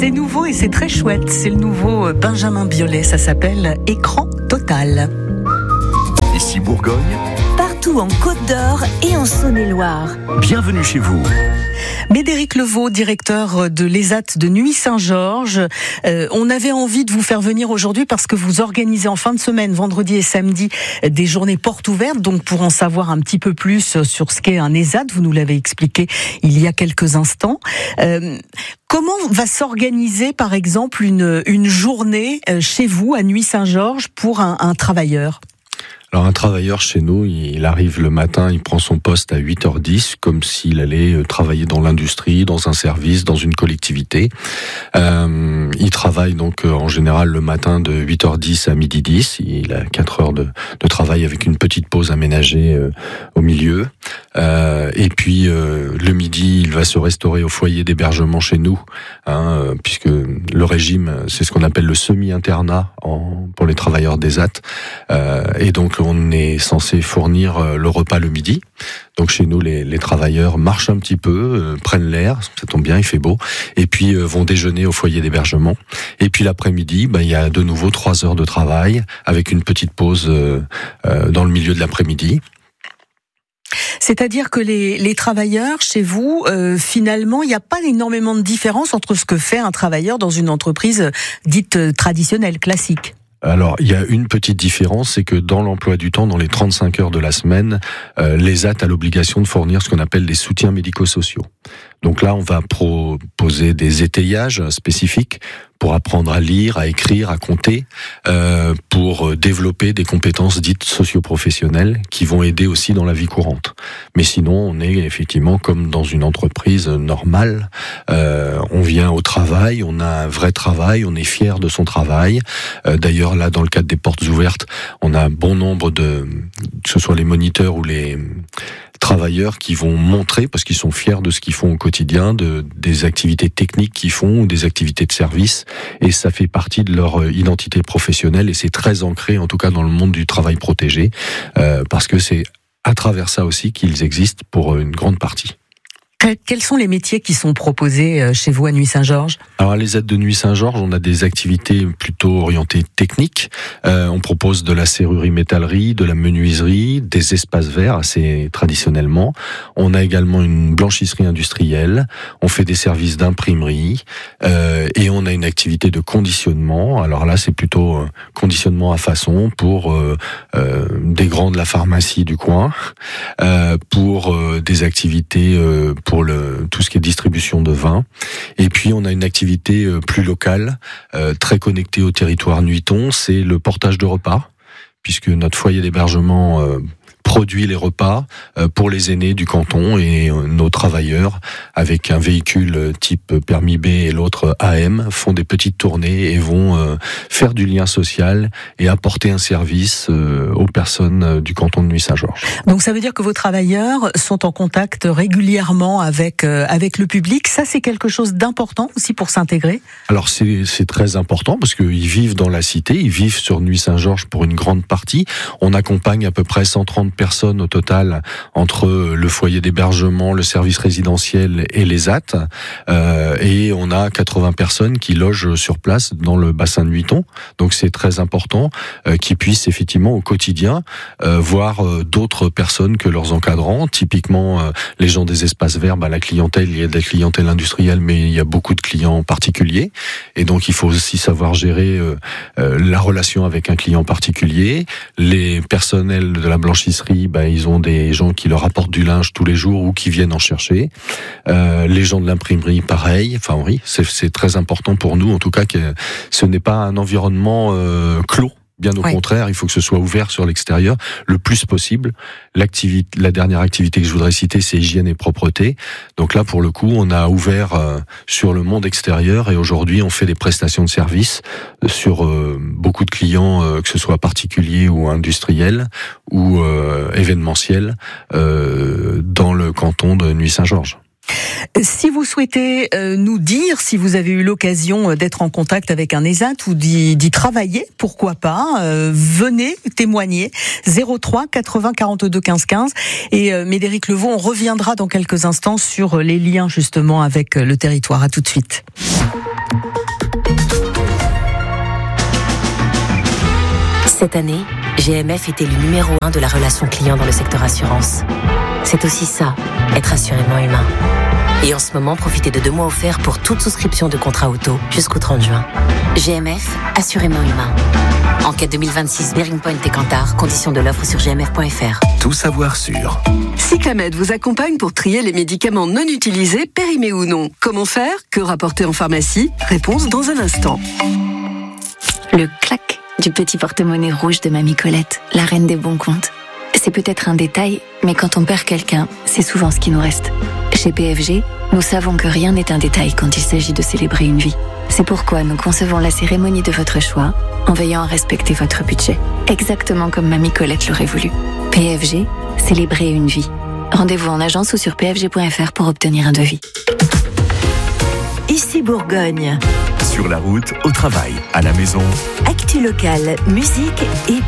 C'est nouveau et c'est très chouette. C'est le nouveau Benjamin Biolay. Ça s'appelle Écran Total. Ici Bourgogne. Partout en Côte d'Or et en Saône-et-Loire. Bienvenue chez vous. Médéric Levaux, directeur de l'ESAT de Nuits-Saint-Georges. On avait envie de vous faire venir aujourd'hui parce que vous organisez en fin de semaine, vendredi et samedi, des journées portes ouvertes. Donc pour en savoir un petit peu plus sur ce qu'est un ESAT, vous nous l'avez expliqué il y a quelques instants. Comment va s'organiser par exemple une journée chez vous à Nuits-Saint-Georges pour un travailleur ? Alors un travailleur chez nous, il arrive le matin, il prend son poste à 8h10 comme s'il allait travailler dans l'industrie, dans un service, dans une collectivité. Il travaille donc en général le matin de 8h10 à 12h10. Il a 4 heures de travail avec une petite pause aménagée au milieu. Et puis le midi, il va se restaurer au foyer d'hébergement chez nous, puisque le régime, c'est ce qu'on appelle le semi-internat pour les travailleurs d'ESAT. Et donc on est censé fournir le repas le midi. Donc chez nous, les travailleurs marchent un petit peu, prennent l'air, ça tombe bien, il fait beau, et puis vont déjeuner au foyer d'hébergement. Et puis l'après-midi, il y a de nouveau 3 heures de travail, avec une petite pause dans le milieu de l'après-midi. C'est-à-dire que les travailleurs, chez vous, finalement, il n'y a pas énormément de différence entre ce que fait un travailleur dans une entreprise dite traditionnelle, classique. Alors, il y a une petite différence, c'est que dans l'emploi du temps, dans les 35 heures de la semaine, l'ESAT a l'obligation de fournir ce qu'on appelle des soutiens médico-sociaux. Donc là, on va proposer des étayages spécifiques pour apprendre à lire, à écrire, à compter, pour développer des compétences dites socio-professionnelles qui vont aider aussi dans la vie courante. Mais sinon, on est effectivement comme dans une entreprise normale. On vient au travail, on a un vrai travail, on est fier de son travail. D'ailleurs, là, dans le cadre des portes ouvertes, on a un bon nombre que ce soit les moniteurs ou les travailleurs qui vont montrer, parce qu'ils sont fiers de ce qu'ils font au quotidien, des activités techniques qu'ils font ou des activités de service, et ça fait partie de leur identité professionnelle, et c'est très ancré en tout cas dans le monde du travail protégé, parce que c'est à travers ça aussi qu'ils existent pour une grande partie. Quels sont les métiers qui sont proposés chez vous à Nuits-Saint-Georges ? Alors à l'ESAT de Nuits-Saint-Georges, on a des activités plutôt orientées techniques. On propose de la serrurerie-métallerie, de la menuiserie, des espaces verts assez traditionnellement. On a également une blanchisserie industrielle. On fait des services d'imprimerie et on a une activité de conditionnement. Alors là, c'est plutôt conditionnement à façon pour des grands de la pharmacie du coin, pour des activités pour tout ce qui est distribution de vin. Et puis on a une activité plus locale, très connectée au territoire nuiton, c'est le portage de repas, puisque notre foyer d'hébergement produit les repas pour les aînés du canton, et nos travailleurs, avec un véhicule type permis B et l'autre AM, font des petites tournées et vont faire du lien social et apporter un service aux personnes du canton de Nuits-Saint-Georges. Donc ça veut dire que vos travailleurs sont en contact régulièrement avec le public. Ça, c'est quelque chose d'important aussi pour s'intégrer ? Alors c'est très important parce qu'ils vivent dans la cité, ils vivent sur Nuits-Saint-Georges pour une grande partie. On accompagne à peu près 130 personnes au total entre le foyer d'hébergement, le service résidentiel et l'ESAT, et on a 80 personnes qui logent sur place dans le bassin de Nuiton. Donc c'est très important qu'ils puissent effectivement au quotidien voir d'autres personnes que leurs encadrants. Typiquement les gens des espaces verts, la clientèle, il y a de la clientèle industrielle, mais il y a beaucoup de clients particuliers, et donc il faut aussi savoir gérer la relation avec un client particulier. Les personnels de la blanchisserie, ils ont des gens qui leur apportent du linge tous les jours ou qui viennent en chercher. Les gens de l'imprimerie, pareil. Enfin oui, c'est très important pour nous, en tout cas, que ce n'est pas un environnement clos. Bien au contraire, il faut que ce soit ouvert sur l'extérieur le plus possible. La dernière activité que je voudrais citer, c'est hygiène et propreté. Donc là, pour le coup, on a ouvert sur le monde extérieur, et aujourd'hui, on fait des prestations de services sur beaucoup de clients, que ce soit particuliers ou industriels ou événementiels, dans le canton de Nuits-Saint-Georges. Si vous souhaitez nous dire si vous avez eu l'occasion d'être en contact avec un ESAT ou d'y travailler, pourquoi pas, venez témoigner. 03 80 42 15 15. Et Médéric Levaux, on reviendra dans quelques instants sur les liens justement avec le territoire. À tout de suite. Cette année, GMF est élu numéro 1 de la relation client dans le secteur assurance. C'est aussi ça, être assurément humain. Et en ce moment, profitez de 2 mois offerts pour toute souscription de contrat auto jusqu'au 30 juin. GMF, assurément humain. Enquête 2026, Bearing Point et Kantar, conditions de l'offre sur gmf.fr. Tout savoir sur. Cyclamed vous accompagne pour trier les médicaments non utilisés, périmés ou non. Comment faire? Que rapporter en pharmacie? Réponse dans un instant. Le clac du petit porte-monnaie rouge de Mamie Colette, la reine des bons comptes. C'est peut-être un détail, mais quand on perd quelqu'un, c'est souvent ce qui nous reste. Chez PFG, nous savons que rien n'est un détail quand il s'agit de célébrer une vie. C'est pourquoi nous concevons la cérémonie de votre choix en veillant à respecter votre budget, exactement comme Mamie Colette l'aurait voulu. PFG, célébrer une vie. Rendez-vous en agence ou sur pfg.fr pour obtenir un devis. Ici Bourgogne. Sur la route, au travail, à la maison. Actu locale, musique et